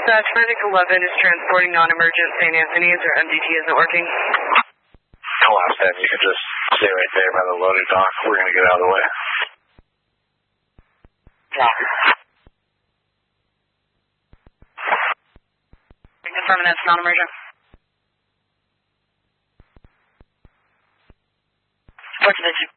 Dispatch, Project 11 is transporting non-emergent St. Anthony's, or MDT isn't working. Collapse that, you can just stay right there by the loading dock. We're going to get out of the way. Confirming that's non-emergent. What's the